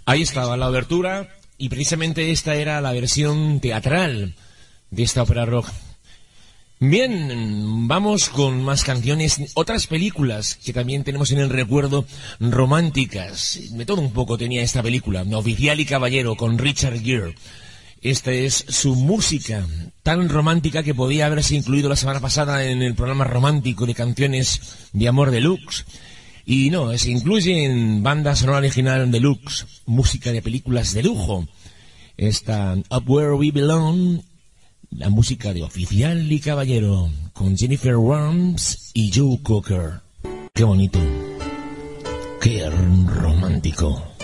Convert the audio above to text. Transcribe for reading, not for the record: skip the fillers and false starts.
Ahí estaba la obertura, y precisamente esta era la versión teatral de esta ópera rock. Bien, vamos con más canciones, otras películas que también tenemos en el recuerdo, románticas. De todo un poco tenía esta película, Oficial y Caballero, con Richard Gere. Esta es su música, tan romántica que podía haberse incluido la semana pasada en el programa romántico de canciones de amor deluxe. Y no, se incluye en banda sonora original deluxe, música de películas de lujo. Esta Up Where We Belong, la música de Oficial y Caballero, con Jennifer Warnes y Joe Cocker. Qué bonito, qué romántico.